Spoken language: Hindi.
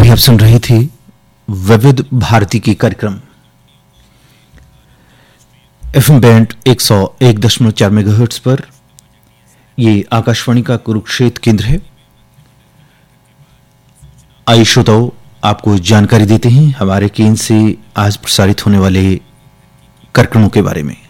अभी आप सुन रही थी विविध भारती की कार्यक्रम एफएम बैंड 101.4 मेगाहर्ट्ज पर। ये आकाशवाणी का कुरुक्षेत्र केंद्र है। आइए श्रोताओं, आपको जानकारी देते हैं हमारे केंद्र से आज प्रसारित होने वाले कार्यक्रमों के बारे में।